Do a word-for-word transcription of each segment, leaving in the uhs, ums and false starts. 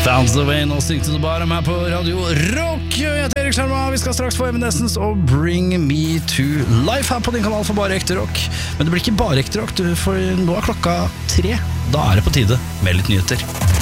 Found the way, nå syngte du bare meg på Radio Rock. Jeg heter Erik Sjarma, vi skal straks få Evanescence og Bring Me To Life her på din kanal for bare ekte rock. Men det blir ikke bare ekte rock, du, for nå er klokka tre. Da er det på tide med litt nyheter.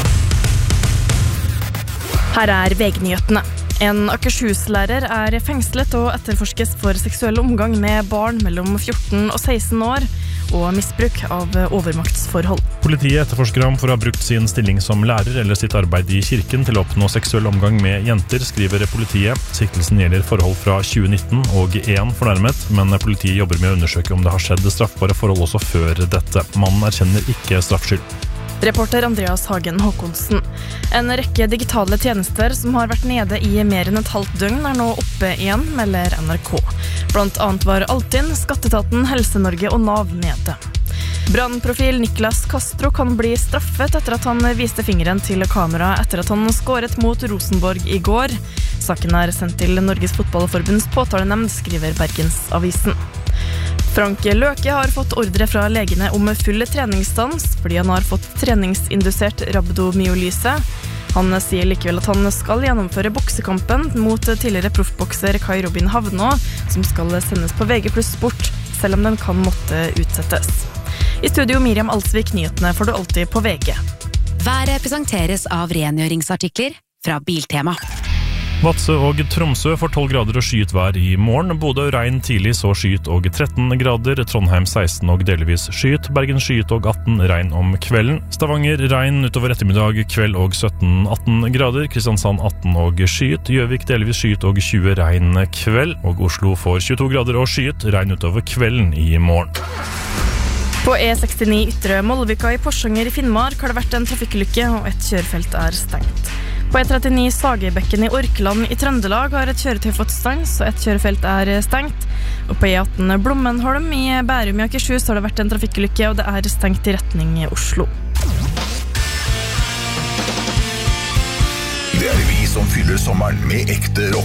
Her er V G-nyhetene. En Akershus-lærer er fengslet og etterforskes for seksuell omgang med barn mellom fjorten og seksten år og misbruk av overmaktsforhold. Politiet etterforsker ham for å ha brukt sin stilling som lærer eller sitt arbeid i kirken til å oppnå seksuell omgang med jenter, skriver politiet. Siktelsen gjelder forhold fra tjue nitten og én fornærmet, men politiet jobber med å undersøke om det har skjedd straffbare forhold også før dette. Mannen erkjenner ikke straffskyld. Reporter Andreas Hagen Håkonsen. En rekke digitale tjenester som har vært nede i mer enn et halvt døgn er nå oppe igjen, melder N R K. Blant annet var Altinn, Skatteetaten, Helse-Norge og Nav nede. Brannprofil Niklas Castro kan bli straffet etter at han viste fingeren til kamera etter at han skåret mot Rosenborg i går. Saken er sendt til Norges Fotballforbunds påtalenemnd, skriver Bergensavisen. Frank Løke har fått ordre fra legene om full treningsstans fordi han har fått treningsindusert rabdomyolyse. Han sier likevel at han skal gjennomføre boksekampen mot tidligere proffbokser Kai Robin Havnå, som skal sendes på V G pluss Sport, selv om den kan måtte utsettes. I studio Miriam Alsvik, nyhetene får du alltid på V G. Været presenteres av rengjøringsartikler fra Biltema. Vadsø og Tromsø får tolv grader og skyet vær i morgen. Bodø regn tidlig, så skyet og tretten grader. Trondheim seksten og delvis skyet. Bergen skyet og atten, regn om kvelden. Stavanger regn utover ettermiddag, kveld og sytten atten grader. Kristiansand atten og skyet. Gjøvik delvis skyet og tjue, regn kveld. Og Oslo får tjueto grader og skyet, regn utover kvelden i morgen. På E sekstini Ytre Mollvika i Porsanger i Finnmark har det vært en trafikkulykke, og et kjørefelt er stengt. På E trettini Sagebekken i Orkland i Trøndelag har et kjøretøy fått stans, og et kjørefelt er stengt. Og på E atten Blommenholm i Bærum i Akershus har det vært en trafikkulykke, og det er stengt i retning Oslo. Det er vi som fyller sommeren med ekte rock.